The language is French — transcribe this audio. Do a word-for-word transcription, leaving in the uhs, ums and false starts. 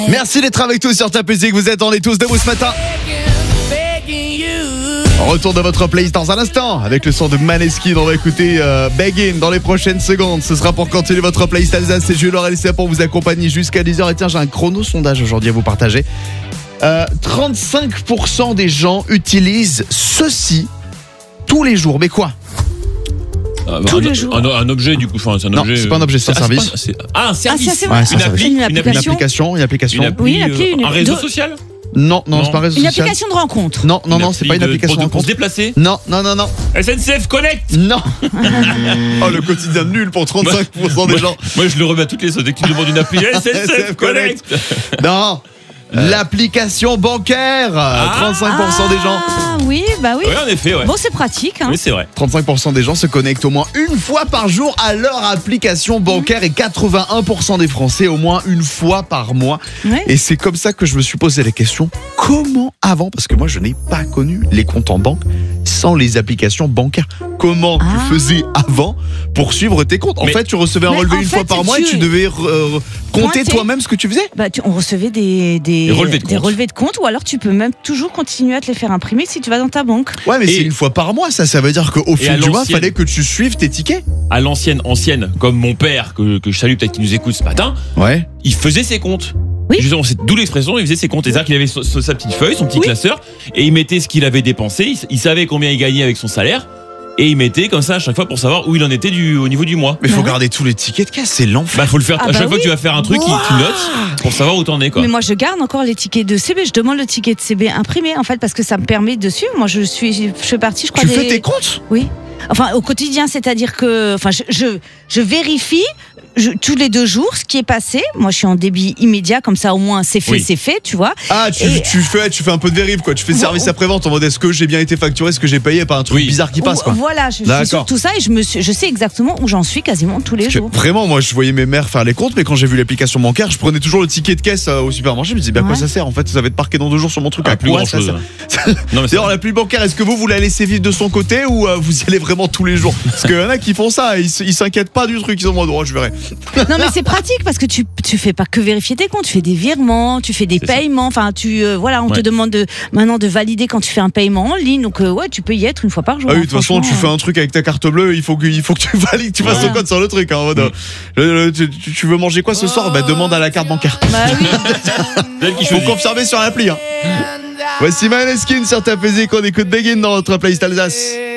Merci d'être avec tous sur Top Music, vous êtes en est tous debout ce matin. Retour de votre playlist dans un instant avec le son de Maneskin. On va écouter euh, Beggin dans les prochaines secondes. Ce sera pour continuer votre playlist Alsace. C'est Jules Laurel pour vous accompagner jusqu'à dix heures. Et tiens, j'ai un chrono sondage aujourd'hui à vous partager. Euh, trente-cinq pour cent des gens utilisent ceci tous les jours. Mais quoi? Euh, Tous un, les jours. Un, un objet du coup, enfin, c'est un Non, objet. c'est pas un objet, c'est un ah, service. pas- c'est- Ah, un service. Ah, c'est- Ouais, c'est une un appli, service. une Une Une application, application, une application. une appli, Oui, une appli, euh, une- un réseau de- social. Non, non, Non. c'est pas un réseau Une social. application de rencontre. Non, non, Une non, c'est appli pas une de- application pour, de pour se compte. déplacer. Non, non, non, non. S N C F Connect. Non. Oh, le quotidien nul pour trente-cinq pour cent des Moi, gens. moi, je le remets à toutes les sauces. Dès que tu me demandes une appli, S N C F Connect. Non. L'application bancaire. trente-cinq pour cent des gens. Ah oui, bah oui. Oui, en effet, ouais. Bon, c'est pratique. Hein. Oui, c'est vrai. trente-cinq pour cent des gens se connectent au moins une fois par jour à leur application bancaire et quatre-vingt-un pour cent des Français au moins une fois par mois. Ouais. Et c'est comme ça que je me suis posé la question, comment avant, parce que moi je n'ai pas connu les comptes en banque sans les applications bancaires. Comment Ah. tu faisais avant pour suivre tes comptes? En Mais- fait, tu recevais un Mais relevé en une fait, fois par mois et tu- tu devais euh, compter Pointer. toi-même ce que tu faisais? Bah, tu- on recevait des, des, Des relevés de des compte. relevés de compte, ou alors tu peux même toujours continuer à te les faire imprimer si tu vas dans ta banque. Ouais, mais Et- c'est une fois par mois, ça. Ça veut dire qu'au à fil du mois, l'ancienne. fallait que tu suives tes tickets. À l'ancienne, ancienne, comme mon père, que, que je salue, peut-être qu'il nous écoute ce matin, Ouais. il faisait ses comptes. Oui. Justement, c'est d'où l'expression, il faisait ses comptes. C'est-à-dire qu'il avait so- so- sa petite feuille, son petit Oui. classeur, et il mettait ce qu'il avait dépensé, il, il savait combien il gagnait avec son salaire, et il mettait comme ça à chaque fois pour savoir où il en était du, au niveau du mois. Mais faut Bah ouais. garder tous les tickets de caisse, c'est l'enfer. Bah, faut le faire Ah à bah chaque fois oui. que tu vas faire un truc, il tu notes pour savoir où t'en es, quoi. Mais moi, je garde encore les tickets de C B. Je demande le ticket de C B imprimé, en fait, parce que ça me permet de suivre. Moi, je suis, je fais partie, je crois. Tu des... fais tes comptes? Oui. Enfin, au quotidien, c'est-à-dire que, enfin, je, je, je vérifie je, tous les deux jours ce qui est passé. Moi, je suis en débit immédiat, comme ça, au moins, c'est fait, Oui. c'est fait, tu vois. Ah, tu, Et- tu fais, tu fais un peu de vérif, quoi. Tu fais Vo- service après-vente en mode est-ce que j'ai bien été facturé, est-ce que j'ai payé, pas un truc Oui. bizarre qui passe, quoi. Voilà, je, je D'accord. fais sur tout ça et je, me suis, je sais exactement où j'en suis quasiment tous les Parce que jours. vraiment, moi, je voyais mes mères faire les comptes, mais quand j'ai vu l'application bancaire, je prenais toujours le ticket de caisse euh, au supermarché. Je me disais, bah, à quoi Ouais. ça sert? En fait, ça va être parqué dans deux jours sur mon truc. Ah, à plus quoi grand ça chose. sert? Non, mais c'est D'ailleurs, la pluie bancaire, est-ce que vous, vous la laissez vivre de son côté ou euh, vous y allez vraiment tous les jours? Parce qu'il y en a qui font ça, ils s- ils s'inquiètent pas du truc, ils sont en mode, oh, je verrai. Non, mais c'est pratique parce que tu, tu fais pas que vérifier tes comptes, tu fais des virements, tu fais des C'est ça. paiements. Enfin, tu, euh, voilà, on te Ouais. demande de, maintenant de valider quand tu fais un paiement en ligne. Donc, euh, ouais, tu peux y être une fois par jour. Ah oui, hein, de toute façon, tu franchement. fais un truc avec ta carte bleue, il faut que, il faut que tu valides, tu fasses Voilà. ton code sur le truc. Hein, en mode, euh, le- le- tu, tu- tu veux manger quoi ce soir? Bah, demande à la carte bancaire. Bah oui. elle qui Faut choisit. confirmer sur l'appli. Hein. Voici Maneskin sur ta musique, on écoute Begin dans notre playlist Alsace.